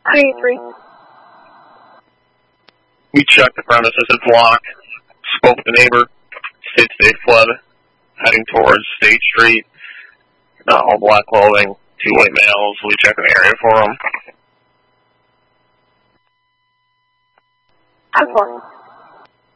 383. We checked the premises. It's locked. Spoke with the neighbor. States they fled, heading towards State Street. All black clothing, 2 white males. We checked the area for them. 10-4.